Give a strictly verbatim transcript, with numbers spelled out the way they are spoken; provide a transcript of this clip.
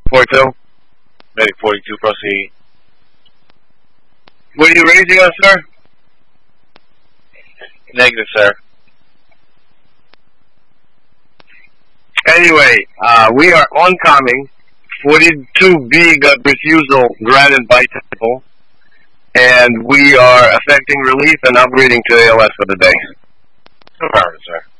forty-two. Medic forty-two, proceed. What are you raising us, sir? Negative, sir. Anyway, uh, we are oncoming. forty-two B got refusal granted by Temple, and we are effecting relief and upgrading to A L S for the day. No problem, sir.